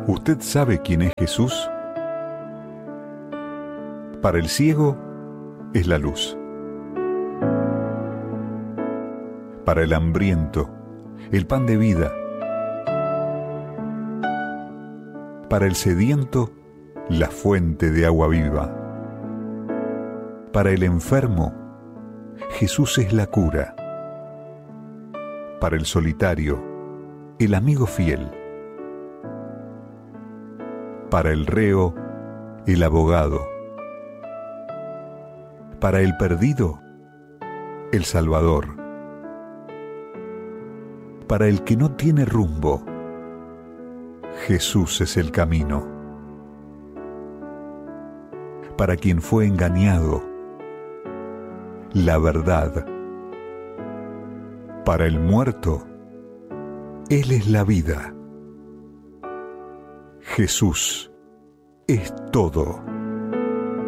¿Usted sabe quién es Jesús? Para el ciego es la luz. Para el hambriento, el pan de vida. Para el sediento, la fuente de agua viva. Para el enfermo, Jesús es la cura. Para el solitario, el amigo fiel. Para el reo, el abogado. Para el perdido, el Salvador. Para el que no tiene rumbo, Jesús es el camino. Para quien fue engañado, la verdad. Para el muerto, Él es la vida. Jesús es todo.